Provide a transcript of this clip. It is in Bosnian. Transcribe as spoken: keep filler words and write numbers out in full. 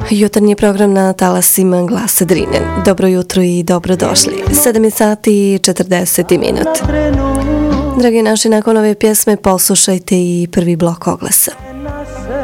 Jutarnji program na talasima Glasa Drine. Dobro jutro i dobrodošli. sedam sati i četrdeset minut. Dragi naši, nakon ove pjesme poslušajte i prvi blok oglasa.